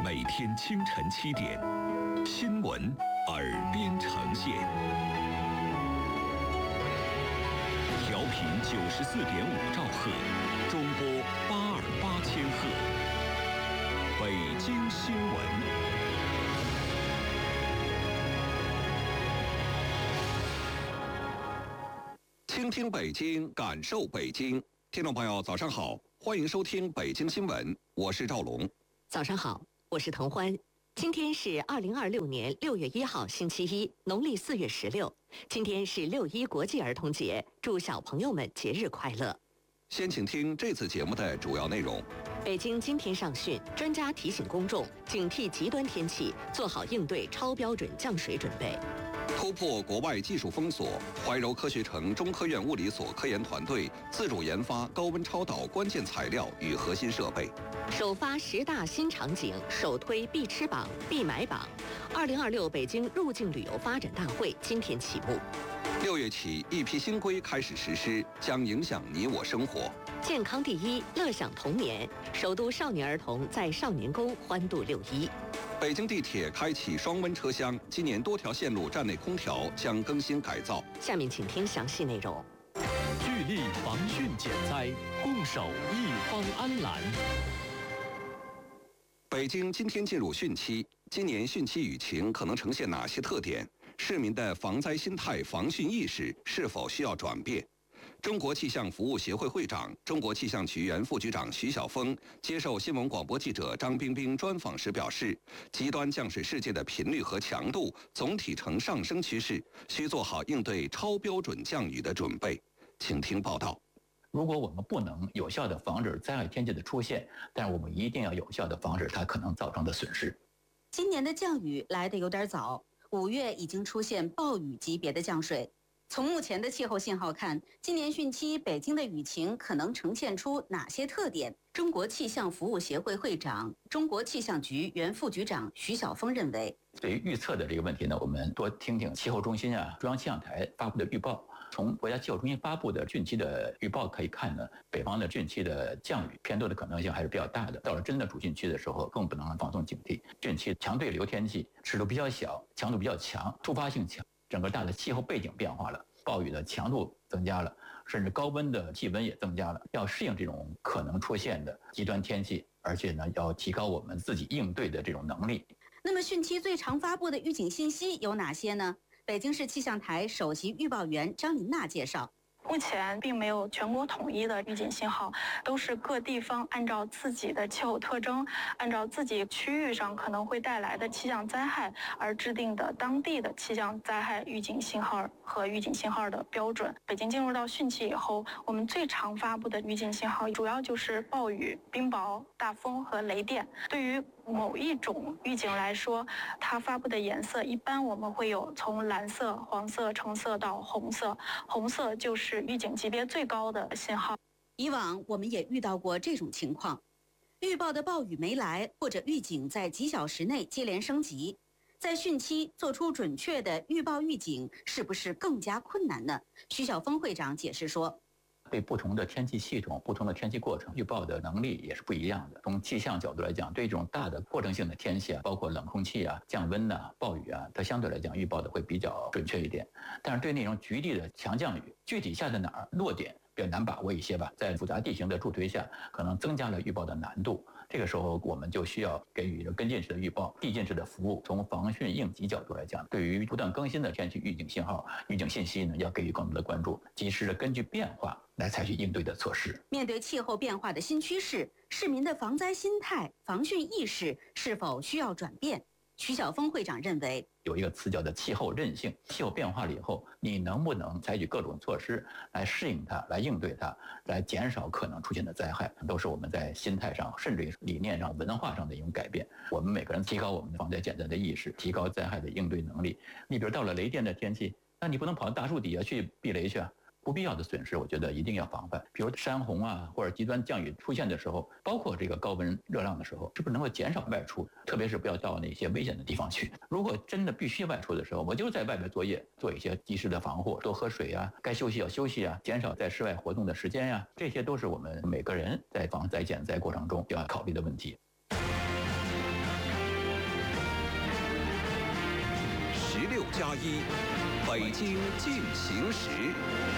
每天清晨7点，新闻耳边呈现，调频94.5兆赫，中波828千赫，北京新闻。倾听北京，感受北京。听众朋友，早上好，欢迎收听北京新闻，我是赵龙。 早上好，我是滕欢。今天是2026年6月1号，星期一，农历4月16。今天是6·1国际儿童节，祝小朋友们节日快乐。 先请听这次节目的主要内容。 北京今天上汛，专家提醒公众警惕极端天气，做好应对超标准降水准备。 突破国外技术封锁，怀柔科学城中科院物理所科研团队自主研发高温超导关键材料与核心设备。 首发10大新场景，首推必吃榜、必买榜。2026北京入境旅游发展大会今天启幕。 6月起，一批新规开始实施，将影响你我生活。 健康第一，乐享童年。首都少年儿童在少年宫欢度6·1。 北京地铁开启双温车厢，今年多条线路站内空调将更新改造。 下面请听详细内容。 聚力防汛减灾，共守一方安澜。 北京今天进入汛期，今年汛期雨情可能呈现哪些特点？市民的防灾心态、防汛意识是否需要转变？中国气象服务协会会长、中国气象局原副局长徐晓峰接受新闻广播记者张冰冰专访时表示，极端降水事件的频率和强度总体呈上升趋势，需做好应对超标准降雨的准备。请听报道。 如果我们不能有效地防止灾害天气的出现，但是我们一定要有效地防止它可能造成的损失。 今年的降雨来得有点早，5月已经出现暴雨级别的降水。从目前的气候信号看，今年汛期北京的雨情可能呈现出哪些特点？中国气象服务协会会长、中国气象局原副局长徐晓峰认为， 对于预测的这个问题呢，我们多听听气候中心中央气象台发布的预报。从国家气候中心发布的汛期的预报可以看呢，北方的汛期的降雨偏多的可能性还是比较大的。到了真的主汛期的时候，更不能放松警惕。汛期强对流天气尺度比较小，强度比较强，突发性强，整个大的气候背景变化了，暴雨的强度增加了，甚至高温的气温也增加了。要适应这种可能出现的极端天气，而且呢，要提高我们自己应对的这种能力。 那么汛期最常发布的预警信息有哪些呢？北京市气象台首席预报员张琳娜介绍， 目前并没有全国统一的预警信号，都是各地方按照自己的气候特征，按照自己区域上可能会带来的气象灾害而制定的当地的气象灾害预警信号和预警信号的标准。北京进入到汛期以后，我们最常发布的预警信号主要就是暴雨、冰雹、大风和雷电。对于某一种预警来说，它发布的颜色一般我们会有从蓝色、黄色、橙色到红色，红色就是预警级别最高的信号。 以往我们也遇到过这种情况，预报的暴雨没来，或者预警在几小时内接连升级。在汛期做出准确的预报预警，是不是更加困难呢？徐晓峰会长解释说， 对不同的天气系统、不同的天气过程，预报的能力也是不一样的。从气象角度来讲，对这种大的过程性的天气包括冷空气降温暴雨它相对来讲预报的会比较准确一点。但是对那种局地的强降雨，具体下在哪儿，落点比较难把握一些吧。在复杂地形的助推下，可能增加了预报的难度。这个时候我们就需要给予跟进式的预报、递进式的服务。从防汛应急角度来讲，对于不断更新的天气预警信号、预警信息呢，要给予更多的关注，及时的根据变化来采取应对的措施。 面对气候变化的新趋势，市民的防灾心态、防汛意识是否需要转变？徐晓峰会长认为， 有一个词叫做气候韧性。气候变化了以后，你能不能采取各种措施来适应它、来应对它、来减少可能出现的灾害，都是我们在心态上，甚至于理念上、文化上的一种改变。我们每个人提高我们的防灾减灾的意识，提高灾害的应对能力。你比如到了雷电的天气，那你不能跑到大树底下去避雷去不必要的损失，我觉得一定要防范。比如山洪或者极端降雨出现的时候，包括这个高温热浪的时候，是不是能够减少外出？特别是不要到那些危险的地方去。如果真的必须外出的时候，我就在外面作业，做一些及时的防护，多喝水该休息要休息减少在室外活动的时间这些都是我们每个人在防灾减灾过程中要考虑的问题。 16+1，北京进行时。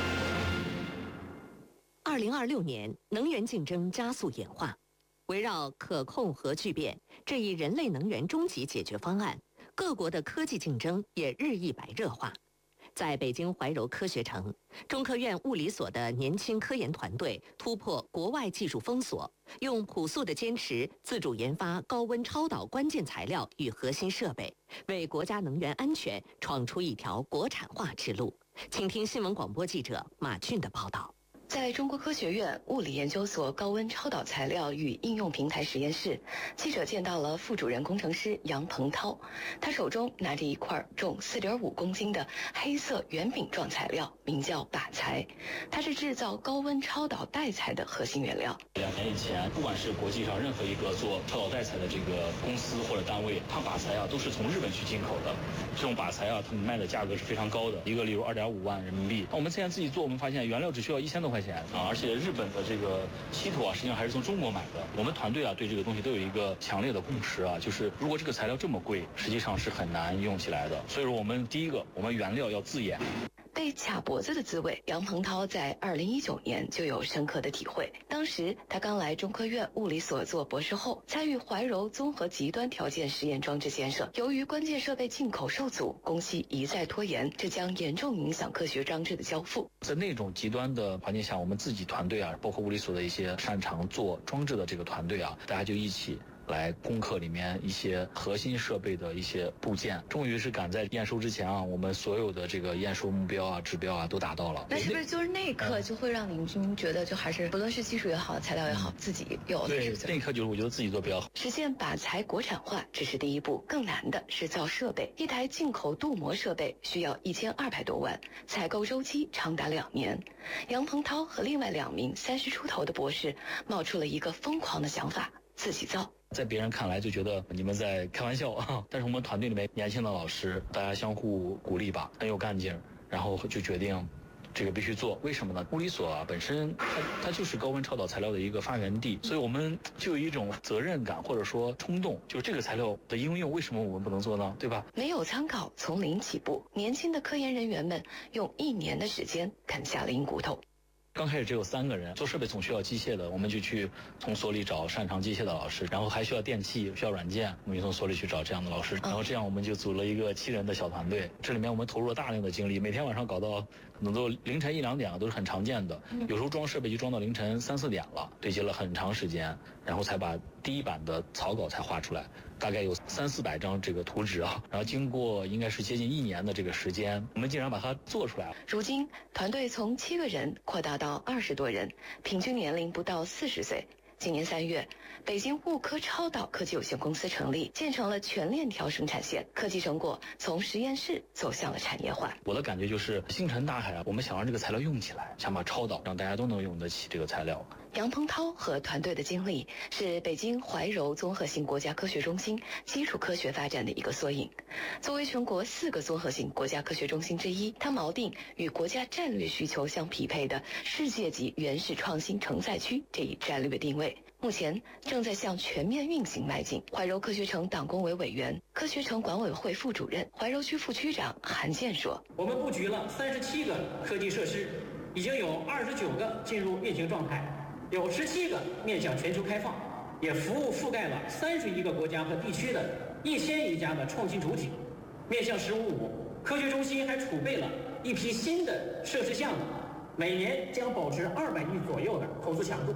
2026年，能源竞争加速演化，围绕可控核聚变这一人类能源终极解决方案，各国的科技竞争也日益白热化。在北京怀柔科学城，中科院物理所的年轻科研团队突破国外技术封锁，用朴素的坚持自主研发高温超导关键材料与核心设备，为国家能源安全闯出一条国产化之路。请听新闻广播记者马俊的报道。 在中国科学院物理研究所高温超导材料与应用平台实验室，记者见到了副主任工程师杨鹏涛，他手中拿着一块重4.5公斤的黑色圆饼状材料，名叫靶材，它是制造高温超导带材的核心原料。 2年以前，不管是国际上任何一个做超导带材的这个公司或者单位，它靶材都是从日本去进口的。这种靶材他们卖的价格是非常高的，一个例如2.5万人民币。我们现在自己做，我们发现原料只需要1000多块钱而且日本的这个稀土实际上还是从中国买的。我们团队对这个东西都有一个强烈的共识就是如果这个材料这么贵，实际上是很难用起来的。所以说我们第一个，我们原料要自研。 被卡脖子的滋味，杨鹏涛在2019年就有深刻的体会。当时他刚来中科院物理所做博士后，参与怀柔综合极端条件实验装置建设。由于关键设备进口受阻，工期一再拖延，这将严重影响科学装置的交付。 在那种极端的环境下，我们自己团队包括物理所的一些擅长做装置的这个团队大家就一起来攻克里面一些核心设备的一些部件，终于是赶在验收之前我们所有的这个验收目标指标都达到了。 那是不是就是那一刻就会让您觉得就还是不论是技术也好，材料也好，自己有的对，那一刻就是我觉得自己做比较好。 实现靶材国产化只是第一步，更难的是造设备。一台进口镀膜设备需要1200多万，采购周期长达2年。杨鹏涛和另外2名30出头的博士冒出了一个疯狂的想法，自己造。 在别人看来就觉得你们在开玩笑但是我们团队里面年轻的老师，大家相互鼓励吧，很有干劲，然后就决定这个必须做。为什么呢？物理所本身它就是高温超导材料的一个发源地，所以我们就有一种责任感或者说冲动，就是这个材料的应用为什么我们不能做呢？对吧？ 没有参考，从零起步，年轻的科研人员们用1年的时间啃下了硬骨头。 刚开始只有3个人，做设备总需要机械的，我们就去从所里找擅长机械的老师，然后还需要电器，需要软件，我们就从所里去找这样的老师，然后这样我们就组了一个7人的小团队。这里面我们投入了大量的精力，每天晚上搞到可能都凌晨1、2点都是很常见的，有时候装设备就装到凌晨3、4点了，对接了很长时间，然后才把第一版的草稿才画出来，大概有300、400张这个图纸然后经过应该是接近1年的这个时间，我们竟然把它做出来了。 如今团队从7个人扩大到20多人，平均年龄不到40岁。今年3月，北京物科超导科技有限公司成立，建成了全链条生产线，科技成果从实验室走向了产业化。 我的感觉就是星辰大海我们想让这个材料用起来，想把超导让大家都能用得起这个材料。 杨鹏涛和团队的经历是北京怀柔综合性国家科学中心基础科学发展的一个缩影。作为全国4个综合性国家科学中心之一，它锚定与国家战略需求相匹配的世界级原始创新承载区这一战略定位，目前正在向全面运行迈进。怀柔科学城党工委委员、科学城管委会副主任、怀柔区副区长韩建说：“ 我们布局了37个科技设施，已经有29个进入运行状态，有17个面向全球开放，也服务覆盖了31个国家和地区的1000余家的创新主体。面向“十五五”，科学中心还储备了一批新的设施项目，每年将保持200亿左右的投资强度。”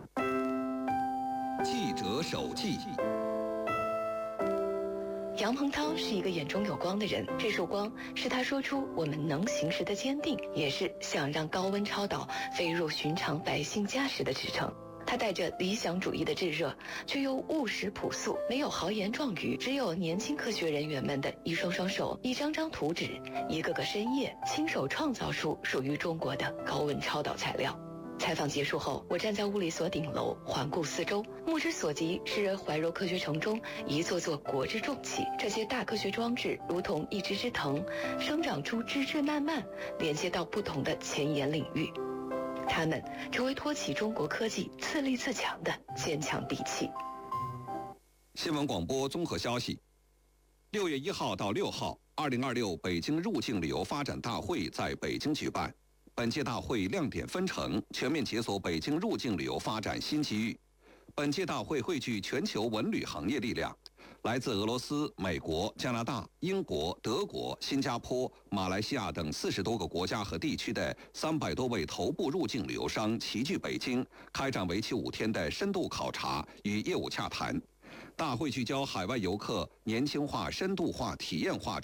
记者手记。 杨鹏涛是一个眼中有光的人，这束光是他说出我们能行时的坚定，也是想让高温超导飞入寻常百姓家时的支撑。他带着理想主义的炙热，却又务实朴素，没有豪言壮语，只有年轻科学人员们的一双双手、一张张图纸、一个个深夜，亲手创造出属于中国的高温超导材料。采访结束后，我站在物理所顶楼环顾四周，目之所及是怀柔科学城中一座座国之重器。这些大科学装置如同一枝枝藤，生长出枝枝蔓蔓，连接到不同的前沿领域。它们成为托起中国科技自立自强的坚强底气。 新闻广播综合消息：6月1号到6号， 2026北京入境旅游发展大会在北京举办。本届大会亮点纷呈，全面解锁北京入境旅游发展新机遇。本届大会汇聚全球文旅行业力量，来自俄罗斯、美国、加拿大、英国、德国、新加坡、马来西亚等40多个国家和地区的300多位头部入境旅游商齐聚北京，开展为期5天的深度考察与业务洽谈。大会聚焦海外游客年轻化、深度化、体验化